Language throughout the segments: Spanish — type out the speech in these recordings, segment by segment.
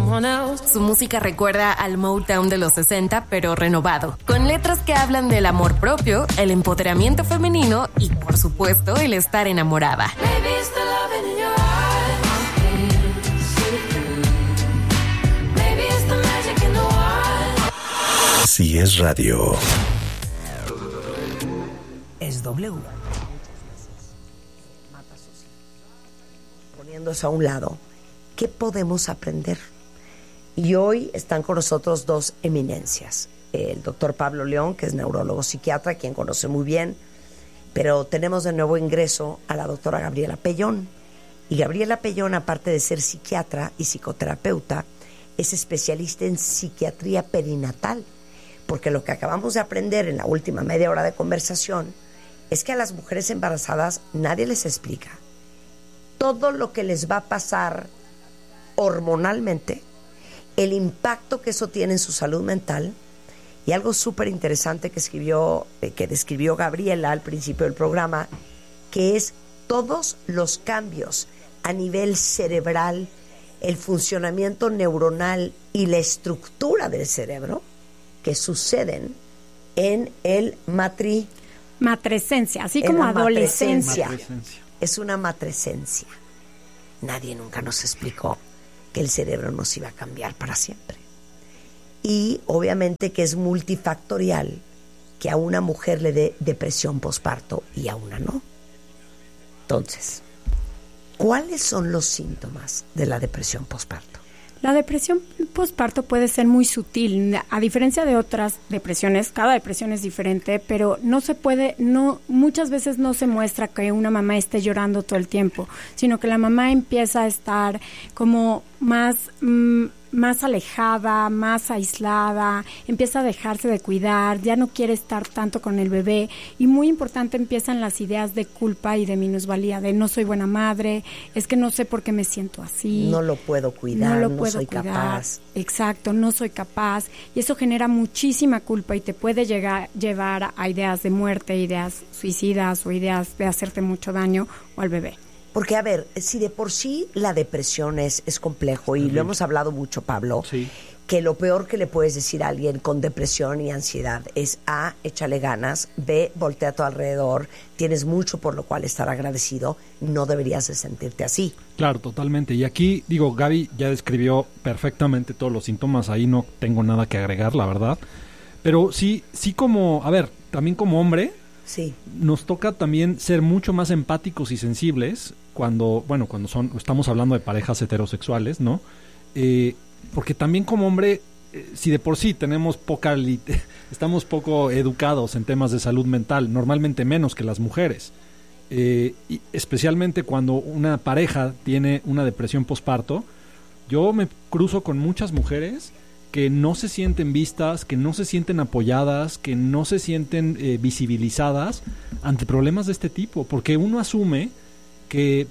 Su música recuerda al Motown de los 60, pero renovado, con letras que hablan del amor propio, el empoderamiento femenino y, por supuesto, el estar enamorada. Si es radio, es W. Poniéndose a un lado, ¿qué podemos aprender? Y hoy están con nosotros dos eminencias. El doctor Pablo León, que es neurólogo psiquiatra, quien conoce muy bien, pero tenemos de nuevo ingreso a la doctora Gabriela Pellón. Y Gabriela Pellón, aparte de ser psiquiatra y psicoterapeuta, es especialista en psiquiatría perinatal, porque lo que acabamos de aprender en la última media hora de conversación es que a las mujeres embarazadas nadie les explica todo lo que les va a pasar hormonalmente, el impacto que eso tiene en su salud mental, y algo súper interesante que describió Gabriela al principio del programa, que es todos los cambios a nivel cerebral, el funcionamiento neuronal y la estructura del cerebro que suceden en el matrescencia, así como adolescencia. Es una matrescencia. Nadie nunca nos explicó que el cerebro nos iba a cambiar para siempre. Y obviamente que es multifactorial que a una mujer le dé depresión posparto y a una no. Entonces, ¿cuáles son los síntomas de la depresión posparto? La depresión posparto puede ser muy sutil, a diferencia de otras depresiones. Cada depresión es diferente, pero muchas veces no se muestra que una mamá esté llorando todo el tiempo, sino que la mamá empieza a estar como más alejada, más aislada, empieza a dejarse de cuidar, ya no quiere estar tanto con el bebé, y muy importante, empiezan las ideas de culpa y de minusvalía, de no soy buena madre, es que no sé por qué me siento así, no lo puedo cuidar, no soy capaz. Exacto, no soy capaz, y eso genera muchísima culpa y te puede llevar a ideas de muerte, ideas suicidas o ideas de hacerte mucho daño o al bebé. Porque, a ver, si de por sí la depresión es complejo, y lo hemos hablado mucho, Pablo, sí, que lo peor que le puedes decir a alguien con depresión y ansiedad es A, échale ganas, B, voltea a tu alrededor, tienes mucho por lo cual estar agradecido, no deberías de sentirte así. Claro, totalmente. Y aquí, Gaby ya describió perfectamente todos los síntomas, ahí no tengo nada que agregar, la verdad. Pero sí también como hombre, sí, nos toca también ser mucho más empáticos y sensibles cuando estamos hablando de parejas heterosexuales, ¿no? Porque también como hombre, si de por sí estamos poco educados en temas de salud mental, normalmente menos que las mujeres, y especialmente cuando una pareja tiene una depresión posparto, yo me cruzo con muchas mujeres que no se sienten vistas, que no se sienten apoyadas, que no se sienten visibilizadas ante problemas de este tipo, porque uno asume que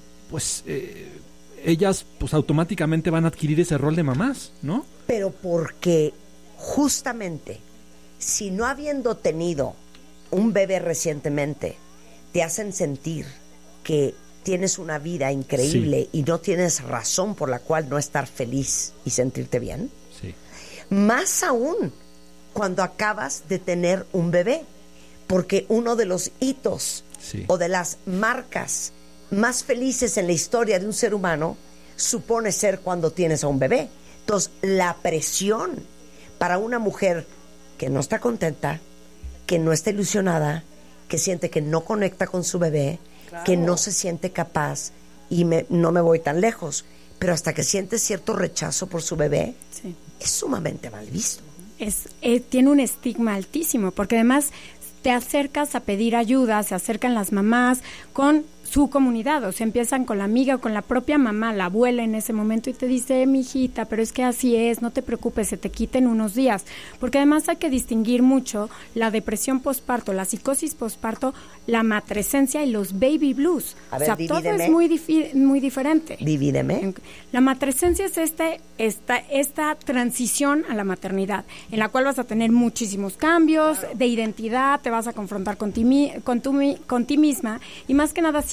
ellas automáticamente van a adquirir ese rol de mamás, ¿no? Pero porque justamente si no habiendo tenido un bebé recientemente te hacen sentir que tienes una vida increíble, sí, y no tienes razón por la cual no estar feliz y sentirte bien, sí, más aún cuando acabas de tener un bebé, porque uno de los hitos, sí, o de las marcas más felices en la historia de un ser humano supone ser cuando tienes a un bebé. Entonces, la presión para una mujer que no está contenta, que no está ilusionada, que siente que no conecta con su bebé, claro, que no se siente capaz, y no me voy tan lejos, pero hasta que siente cierto rechazo por su bebé, sí, es sumamente mal visto. Tiene un estigma altísimo, porque además te acercas a pedir ayuda, se acercan las mamás con su comunidad, o sea, empiezan con la amiga o con la propia mamá, la abuela en ese momento, y te dice, mijita, pero es que así es, no te preocupes, se te quita en unos días, porque además hay que distinguir mucho la depresión posparto, la psicosis posparto, la matrescencia y los baby blues. A ver, divídeme. Todo es muy diferente. Divídeme. La matrescencia es esta transición a la maternidad, en la cual vas a tener muchísimos cambios, claro, de identidad, te vas a confrontar con ti misma, y más que nada, si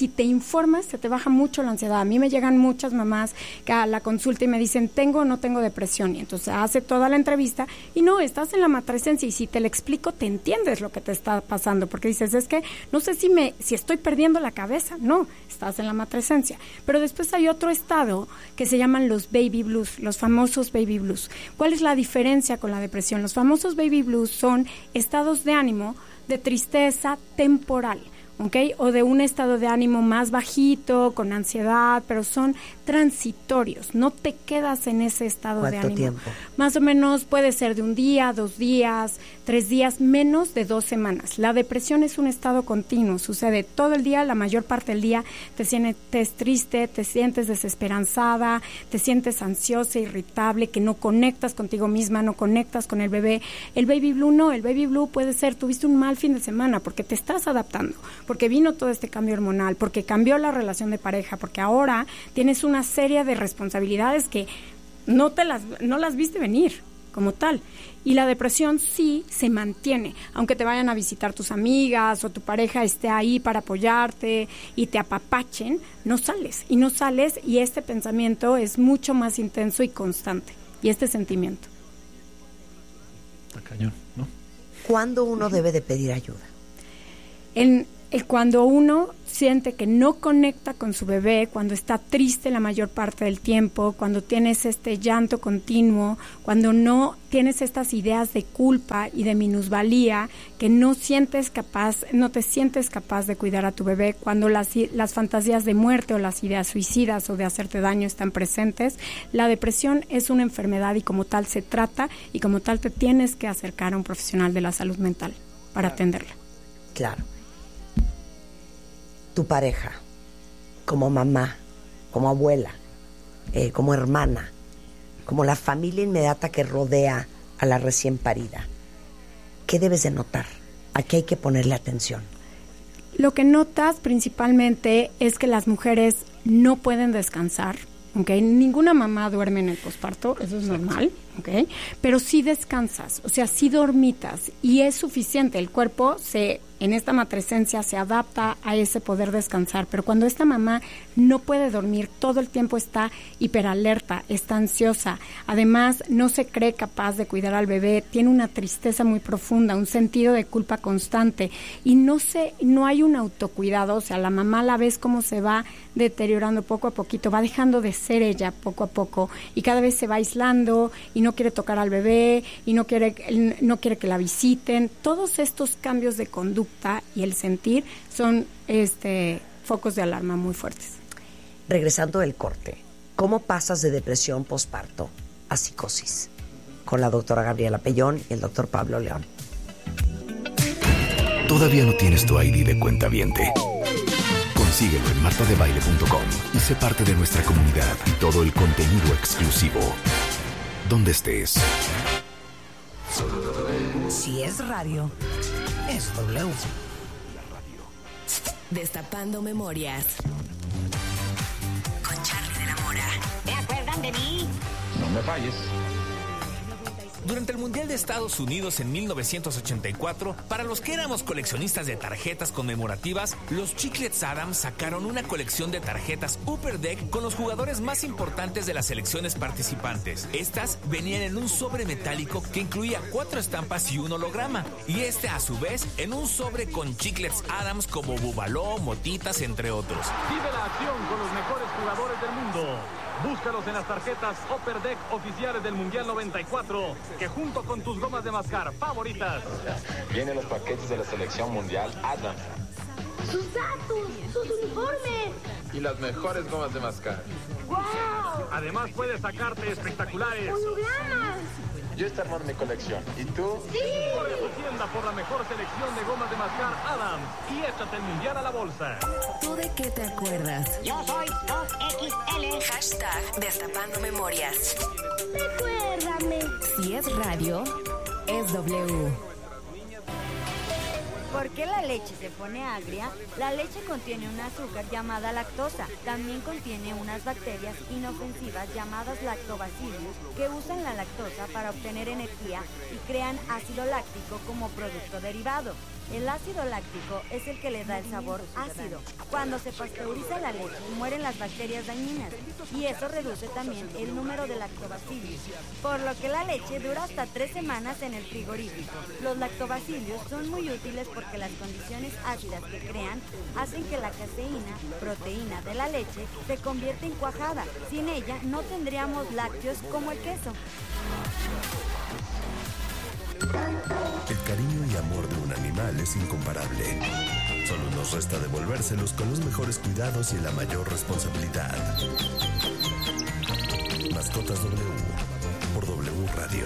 si te informas, se te baja mucho la ansiedad. A mí me llegan muchas mamás que a la consulta y me dicen, ¿tengo o no tengo depresión? Y entonces hace toda la entrevista y no, estás en la matrescencia, y si te lo explico, te entiendes lo que te está pasando, porque dices, es que no sé si estoy perdiendo la cabeza. No, estás en la matrescencia. Pero después hay otro estado que se llaman los baby blues, los famosos baby blues. ¿Cuál es la diferencia con la depresión? Los famosos baby blues son estados de ánimo de tristeza temporal, ¿ok? O de un estado de ánimo más bajito, con ansiedad, pero son transitorios, no te quedas en ese estado de ánimo. ¿Cuánto tiempo? Más o menos puede ser de 1 día, 2 días, 3 días, menos de 2 semanas. La depresión es un estado continuo, sucede todo el día, la mayor parte del día te sientes triste, te sientes desesperanzada, te sientes ansiosa, irritable, que no conectas contigo misma, no conectas con el bebé. El baby blue no, el baby blue puede ser, tuviste un mal fin de semana porque te estás adaptando, porque vino todo este cambio hormonal, porque cambió la relación de pareja, porque ahora tienes una serie de responsabilidades que no las viste venir como tal. Y la depresión sí se mantiene, aunque te vayan a visitar tus amigas o tu pareja esté ahí para apoyarte y te apapachen, no sales y este pensamiento es mucho más intenso y constante, y este sentimiento. Está cañón, ¿no? ¿Cuándo uno debe de pedir ayuda? Cuando uno siente que no conecta con su bebé, cuando está triste la mayor parte del tiempo, cuando tienes este llanto continuo, cuando no tienes estas ideas de culpa y de minusvalía, que no te sientes capaz de cuidar a tu bebé, cuando las fantasías de muerte o las ideas suicidas o de hacerte daño están presentes, la depresión es una enfermedad y como tal se trata y como tal te tienes que acercar a un profesional de la salud mental para atenderla. Claro. Tu pareja, como mamá, como abuela, como hermana, como la familia inmediata que rodea a la recién parida, ¿qué debes de notar? ¿A qué hay que ponerle atención? Lo que notas principalmente es que las mujeres no pueden descansar, ¿ok? Ninguna mamá duerme en el posparto, eso es normal, ¿ok? Pero sí descansas, o sea, sí dormitas y es suficiente. El cuerpo en esta matrescencia se adapta a ese poder descansar, pero cuando esta mamá no puede dormir, todo el tiempo está hiperalerta, está ansiosa, además no se cree capaz de cuidar al bebé, tiene una tristeza muy profunda, un sentido de culpa constante y no hay un autocuidado, o sea, la mamá la ves cómo se va deteriorando poco a poquito, va dejando de ser ella poco a poco y cada vez se va aislando y no quiere tocar al bebé y no quiere que la visiten. Todos estos cambios de conducta y el sentir son focos de alarma muy fuertes. Regresando del corte, ¿cómo pasas de depresión posparto a psicosis? Con la doctora Gabriela Pellón y el doctor Pablo León. ¿Todavía no tienes tu ID de cuentaviente? Consíguelo en martadebaile.com y sé parte de nuestra comunidad y todo el contenido exclusivo. Donde estés. Si es radio, es W. Destapando memorias. Con Charly de la Mora. ¿Se acuerdan de mí? No me falles. Durante el Mundial de Estados Unidos en 1984, para los que éramos coleccionistas de tarjetas conmemorativas, los Chiclets Adams sacaron una colección de tarjetas Upper Deck con los jugadores más importantes de las selecciones participantes. Estas venían en un sobre metálico que incluía 4 estampas y un holograma, y a su vez en un sobre con Chiclets Adams como Bubaló, Motitas, entre otros. Vive la acción con los mejores jugadores del mundo. Búscalos en las tarjetas Upper Deck oficiales del Mundial 94, que junto con tus gomas de mascar favoritas. Vienen los paquetes de la selección mundial Adams. ¡Sus datos! ¡Sus uniformes! Y las mejores gomas de mascar. ¡Wow! Además puedes sacarte espectaculares ¡hologramas! Yo estoy armando mi colección. ¿Y tú? ¡Sí! Corre a tu tienda por la mejor selección de gomas de mascar Adams y échate el Mundial a la bolsa. ¿Tú de qué te acuerdas? Yo soy 2XL. Hashtag Destapando Memorias. Recuérdame. Si es radio, es W. ¿Por qué la leche se pone agria? La leche contiene un azúcar llamada lactosa. También contiene unas bacterias inofensivas llamadas lactobacillus que usan la lactosa para obtener energía y crean ácido láctico como producto derivado. El ácido láctico es el que le da el sabor ácido. Cuando se pasteuriza la leche, mueren las bacterias dañinas y eso reduce también el número de lactobacillus, por lo que la leche dura hasta 3 semanas en el frigorífico. Los lactobacillus son muy útiles porque las condiciones ácidas que crean hacen que la caseína, proteína de la leche, se convierta en cuajada. Sin ella no tendríamos lácteos como el queso. El cariño y amor de un animal es incomparable. Solo nos resta devolvérselos con los mejores cuidados y la mayor responsabilidad. Mascotas W por W Radio.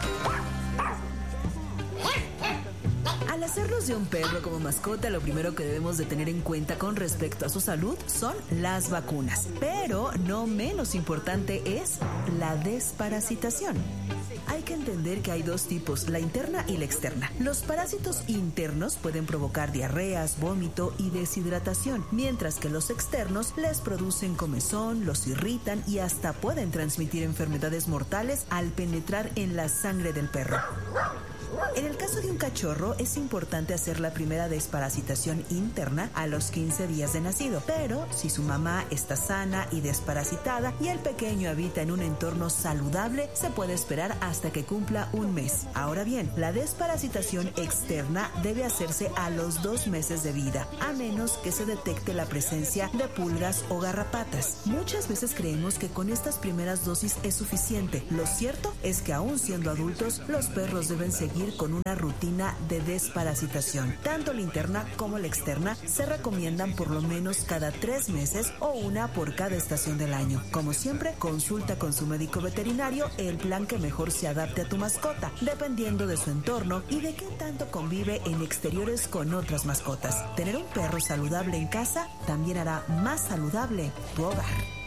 Al hacerlos de un perro como mascota, lo primero que debemos de tener en cuenta con respecto a su salud son las vacunas. Pero no menos importante es la desparasitación. Hay que entender que hay 2 tipos, la interna y la externa. Los parásitos internos pueden provocar diarreas, vómito y deshidratación, mientras que los externos les producen comezón, los irritan y hasta pueden transmitir enfermedades mortales al penetrar en la sangre del perro. En el caso de un cachorro es importante hacer la primera desparasitación interna a los 15 días de nacido, pero si su mamá está sana y desparasitada y el pequeño habita en un entorno saludable, se puede esperar hasta que cumpla 1 mes. Ahora bien, la desparasitación externa debe hacerse a los 2 meses de vida, a menos que se detecte la presencia de pulgas o garrapatas. Muchas veces creemos que con estas primeras dosis es suficiente. Lo cierto es que aún siendo adultos, los perros deben seguir con una rutina de desparasitación. Tanto la interna como la externa se recomiendan por lo menos cada 3 meses o una por cada estación del año. Como siempre, consulta con su médico veterinario el plan que mejor se adapte a tu mascota, dependiendo de su entorno y de qué tanto convive en exteriores con otras mascotas. Tener un perro saludable en casa también hará más saludable tu hogar.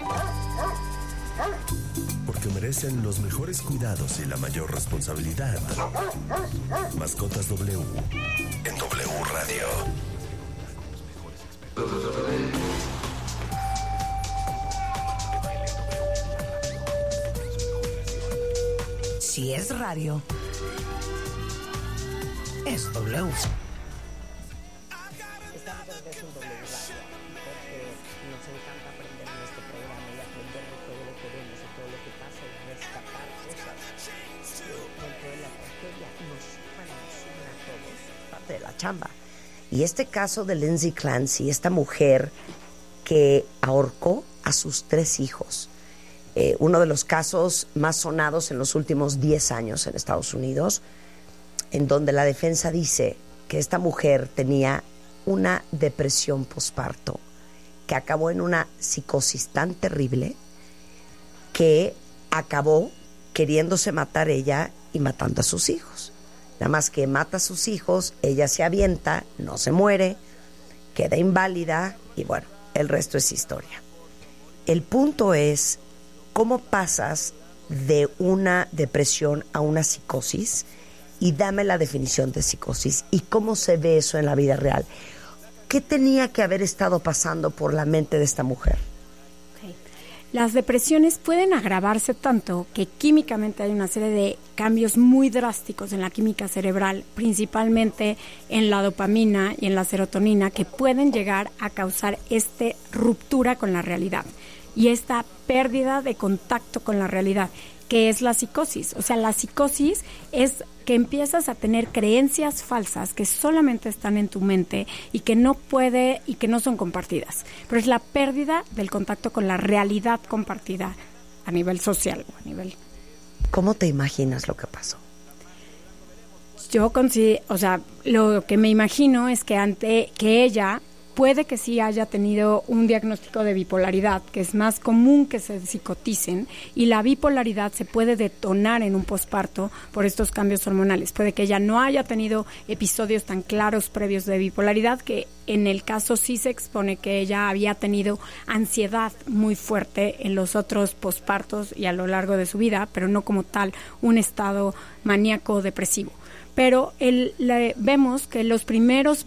Porque merecen los mejores cuidados y la mayor responsabilidad. Mascotas W en W Radio. Si es radio, es W. Estamos de regreso en W Radio porque nos encanta aprender en este programa y aprender de todo lo que vemos, de todo lo que pasa y rescatar cosas dentro de la tragedia. Nos une a todos, parte de la chamba. Y este caso de Lindsay Clancy, esta mujer que ahorcó a sus 3 hijos, uno de los casos más sonados en los últimos 10 años en Estados Unidos, en donde la defensa dice que esta mujer tenía una depresión posparto que acabó en una psicosis tan terrible que acabó queriéndose matar ella y matando a sus hijos. Nada más que mata a sus hijos, ella se avienta, no se muere, queda inválida y bueno, el resto es historia. El punto es cómo pasas de una depresión a una psicosis, y dame la definición de psicosis y cómo se ve eso en la vida real. ¿Qué tenía que haber estado pasando por la mente de esta mujer? Okay. Las depresiones pueden agravarse tanto que químicamente hay una serie de cambios muy drásticos en la química cerebral, principalmente en la dopamina y en la serotonina, que pueden llegar a causar esta ruptura con la realidad y esta pérdida de contacto con la realidad, que es la psicosis. O sea, la psicosis es que empiezas a tener creencias falsas que solamente están en tu mente y que no son compartidas. Pero es la pérdida del contacto con la realidad compartida a nivel social o a nivel. ¿Cómo te imaginas lo que pasó? Yo lo que me imagino es que ella puede que sí haya tenido un diagnóstico de bipolaridad, que es más común que se psicoticen, y la bipolaridad se puede detonar en un posparto por estos cambios hormonales. Puede que ella no haya tenido episodios tan claros previos de bipolaridad, que en el caso sí se expone que ella había tenido ansiedad muy fuerte en los otros pospartos y a lo largo de su vida, pero no como tal un estado maníaco depresivo. pero vemos que los primeros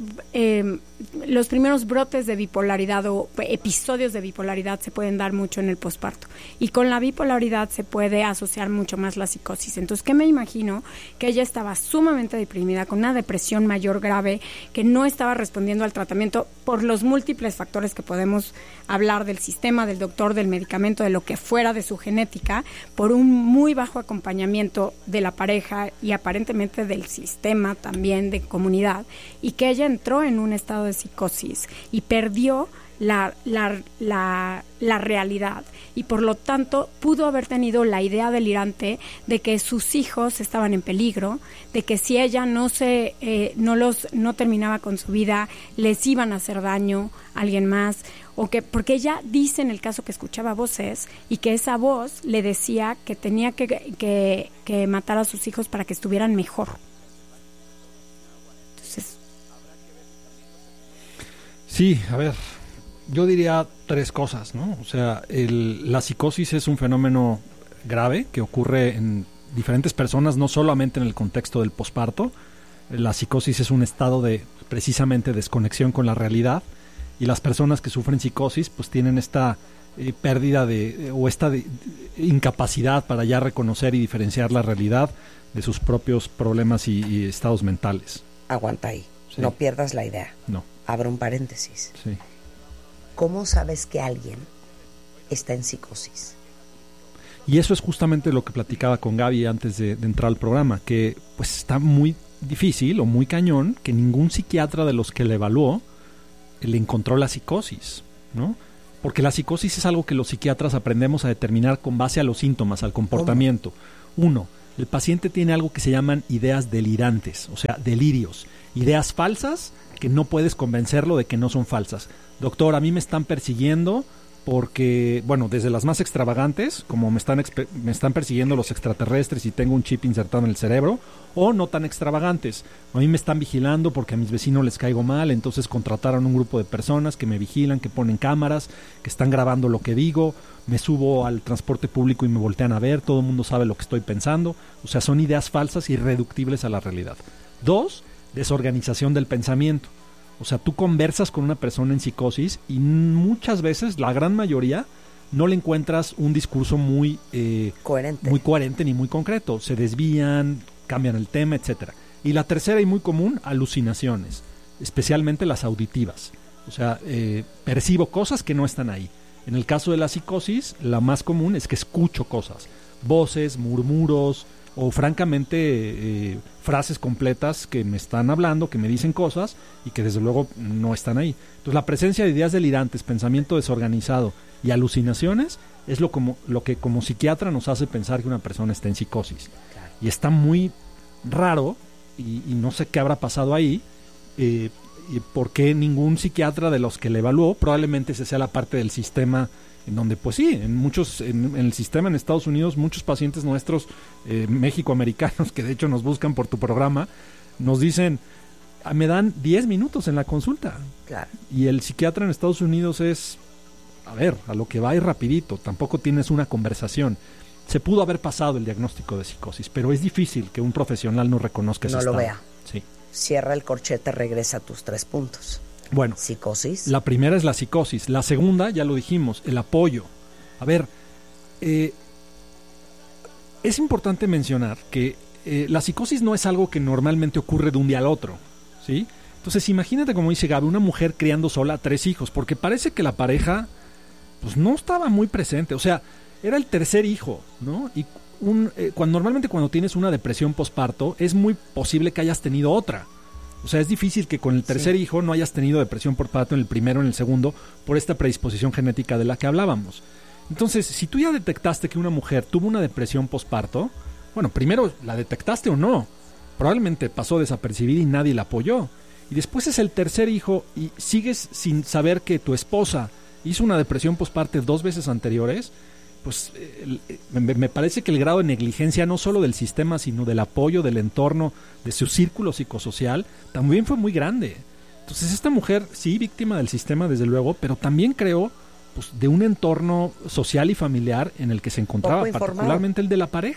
brotes de bipolaridad o episodios de bipolaridad se pueden dar mucho en el posparto, y con la bipolaridad se puede asociar mucho más la psicosis. Entonces, ¿qué me imagino? Que ella estaba sumamente deprimida, con una depresión mayor grave, que no estaba respondiendo al tratamiento por los múltiples factores que podemos hablar del sistema, del doctor, del medicamento, de lo que fuera, de su genética, por un muy bajo acompañamiento de la pareja y aparentemente del sistema también de comunidad, y que ella entró en un estado de psicosis y perdió la realidad, y por lo tanto pudo haber tenido la idea delirante de que sus hijos estaban en peligro, de que si ella no terminaba con su vida, les iban a hacer daño a alguien más, o que porque ella dice en el caso que escuchaba voces, y que esa voz le decía que tenía que matar a sus hijos para que estuvieran mejor. Entonces, sí, a ver, yo diría 3 cosas, ¿no? O sea, la psicosis es un fenómeno grave que ocurre en diferentes personas, no solamente en el contexto del posparto. La psicosis es un estado de, precisamente, desconexión con la realidad, y las personas que sufren psicosis pues tienen esta pérdida o esta incapacidad para ya reconocer y diferenciar la realidad de sus propios problemas y estados mentales. Aguanta ahí, sí. No pierdas la idea. No. Abro un paréntesis. Sí. ¿Cómo sabes que alguien está en psicosis? Y eso es justamente lo que platicaba con Gaby antes de entrar al programa, que pues está muy difícil o muy cañón que ningún psiquiatra de los que le evaluó le encontró la psicosis, ¿no? Porque la psicosis es algo que los psiquiatras aprendemos a determinar con base a los síntomas, al comportamiento. ¿Cómo? 1, el paciente tiene algo que se llaman ideas delirantes, o sea, delirios, ideas falsas que no puedes convencerlo de que no son falsas. Doctor, a mí me están persiguiendo porque, bueno, desde las más extravagantes, como me están persiguiendo los extraterrestres y tengo un chip insertado en el cerebro, o no tan extravagantes. A mí me están vigilando porque a mis vecinos les caigo mal, entonces contrataron un grupo de personas que me vigilan, que ponen cámaras, que están grabando lo que digo, me subo al transporte público y me voltean a ver, todo el mundo sabe lo que estoy pensando. O sea, son ideas falsas y irreductibles a la realidad. 2, desorganización del pensamiento. O sea, tú conversas con una persona en psicosis y muchas veces, la gran mayoría, no le encuentras un discurso muy coherente ni muy concreto. Se desvían, cambian el tema, etcétera. Y la tercera y muy común, alucinaciones, especialmente las auditivas. O sea, percibo cosas que no están ahí. En el caso de la psicosis, la más común es que escucho cosas, voces, murmuros, o francamente frases completas que me están hablando, que me dicen cosas y que desde luego no están ahí. Entonces la presencia de ideas delirantes, pensamiento desorganizado y alucinaciones es lo que como psiquiatra nos hace pensar que una persona está en psicosis. Claro. Y está muy raro y no sé qué habrá pasado ahí, y por qué ningún psiquiatra de los que le evaluó, probablemente ese sea la parte del sistema en donde pues sí, en el sistema en Estados Unidos, muchos pacientes nuestros mexicoamericanos que de hecho nos buscan por tu programa, nos dicen, me dan 10 minutos en la consulta. Claro. Y el psiquiatra en Estados Unidos es, a lo que va y rapidito, tampoco tienes una conversación. Se pudo haber pasado el diagnóstico de psicosis, pero es difícil que un profesional no reconozca ese estado. No lo vea. Sí. Cierra el corchete, regresa a tus 3 puntos. Bueno, psicosis. La primera es la psicosis. La segunda, ya lo dijimos, el apoyo. A ver, es importante mencionar que la psicosis no es algo que normalmente ocurre de un día al otro, ¿sí? Entonces imagínate, como dice Gaby, una mujer criando sola 3 hijos, porque parece que la pareja pues no estaba muy presente, o sea, era el tercer hijo, ¿no? Y normalmente cuando tienes una depresión posparto es muy posible que hayas tenido otra. O sea, es difícil que con el tercer hijo no hayas tenido depresión posparto en el primero, en el segundo, por esta predisposición genética de la que hablábamos. Entonces, si tú ya detectaste que una mujer tuvo una depresión posparto, bueno, primero, ¿la detectaste o no? Probablemente pasó desapercibida y nadie la apoyó. Y después es el tercer hijo y sigues sin saber que tu esposa hizo una depresión posparto 2 veces anteriores, pues me parece que el grado de negligencia no solo del sistema, sino del apoyo del entorno, de su círculo psicosocial, también fue muy grande. Entonces esta mujer, sí, víctima del sistema desde luego, pero también creo pues, de un entorno social y familiar en el que se encontraba, particularmente el de la pareja.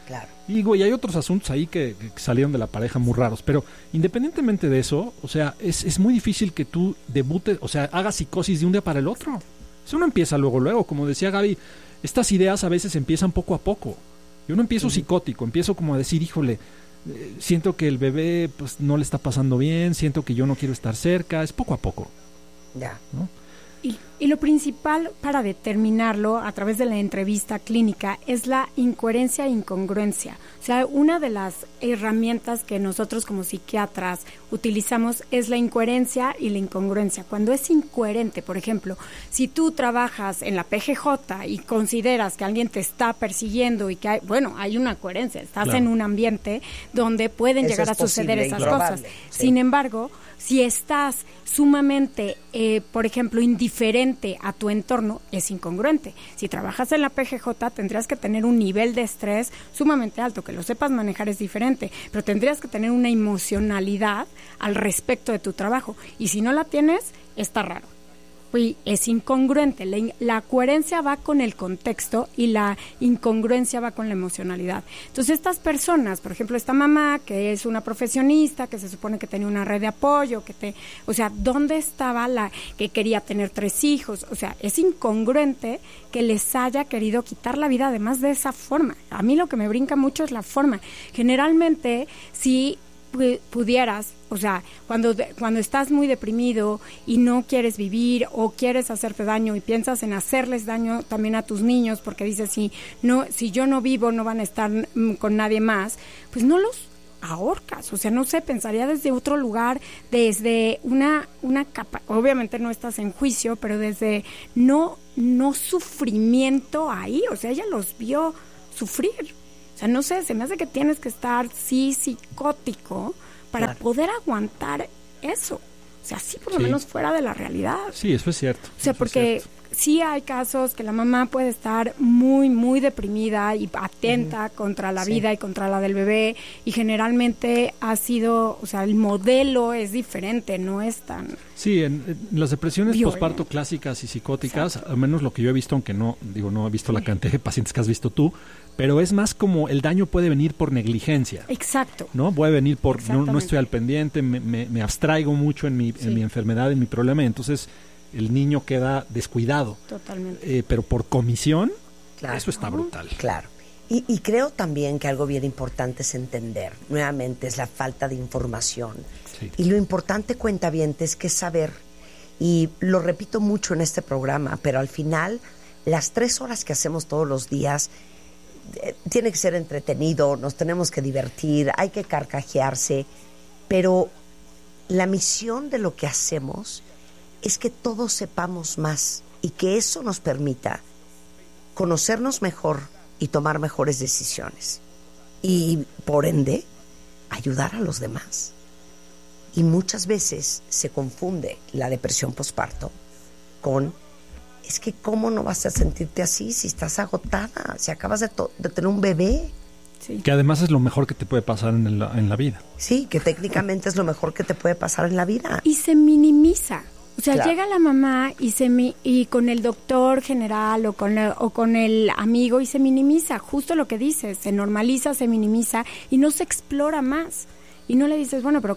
Claro. Y digo, y hay otros asuntos ahí que salieron de la pareja muy raros, pero independientemente de eso, o sea, es muy difícil que tú debutes, o sea, hagas psicosis de un día para el otro. Eso no empieza luego, como decía Gaby, estas ideas a veces empiezan poco a poco. Yo no empiezo psicótico, empiezo como a decir, híjole, siento que el bebé pues no le está pasando bien, siento que yo no quiero estar cerca, es poco a poco. Ya. ¿No? Y lo principal para determinarlo a través de la entrevista clínica es la incoherencia e incongruencia. O sea, una de las herramientas que nosotros como psiquiatras utilizamos es la incoherencia y la incongruencia. Cuando es incoherente, por ejemplo, si tú trabajas en la PGJ y consideras que alguien te está persiguiendo y que hay una coherencia, estás en un ambiente donde pueden llegar a suceder esas cosas. Sí. Sin embargo, si estás sumamente, por ejemplo, indiferente a tu entorno, es incongruente. Si trabajas en la PGJ, tendrías que tener un nivel de estrés sumamente alto. Que lo sepas manejar es diferente, pero tendrías que tener una emocionalidad al respecto de tu trabajo. Y si no la tienes, está raro. Y es incongruente. La coherencia va con el contexto y la incongruencia va con la emocionalidad. Entonces, estas personas, por ejemplo, esta mamá que es una profesionista, que se supone que tenía una red de apoyo, o sea, ¿dónde estaba la que quería tener 3 hijos? O sea, es incongruente que les haya querido quitar la vida además de esa forma. A mí lo que me brinca mucho es la forma. Generalmente, si pudieras, o sea, cuando estás muy deprimido y no quieres vivir o quieres hacerte daño y piensas en hacerles daño también a tus niños porque dices, si yo no vivo no van a estar con nadie más, pues no los ahorcas. O sea, no sé, pensaría desde otro lugar, desde una capa, obviamente no estás en juicio, pero desde no sufrimiento ahí, o sea, ella los vio sufrir. O sea, no sé, se me hace que tienes que estar, psicótico para poder aguantar eso. O sea, sí, por lo menos fuera de la realidad. Sí, eso es cierto. O sea, porque sí hay casos que la mamá puede estar muy, muy deprimida y atenta contra la vida y contra la del bebé. Y generalmente ha sido, o sea, el modelo es diferente, no es tan... Sí, en las depresiones posparto clásicas y psicóticas, al menos lo que yo he visto, aunque no he visto la cantidad de pacientes que has visto tú, pero es más como el daño puede venir por negligencia. Exacto. ¿No? Puede venir por no estoy al pendiente, me abstraigo mucho en mi enfermedad, en mi problema, y entonces el niño queda descuidado. Totalmente. Pero por comisión, eso está brutal. Claro. Y creo también que algo bien importante es entender, nuevamente, es la falta de información. Sí. Y lo importante, cuentavientes, que es saber, y lo repito mucho en este programa, pero al final, las 3 horas que hacemos todos los días, tiene que ser entretenido, nos tenemos que divertir, hay que carcajearse, pero la misión de lo que hacemos es que todos sepamos más y que eso nos permita conocernos mejor y tomar mejores decisiones y, por ende, ayudar a los demás. Y muchas veces se confunde la depresión posparto con: es que ¿cómo no vas a sentirte así si estás agotada, si acabas de tener un bebé? Sí. Que además es lo mejor que te puede pasar en la vida. Sí, que técnicamente es lo mejor que te puede pasar en la vida. Y se minimiza. O sea, llega la mamá y con el doctor general o con el amigo y se minimiza, justo lo que dices, se normaliza, se minimiza y no se explora más. Y no le dices, bueno, pero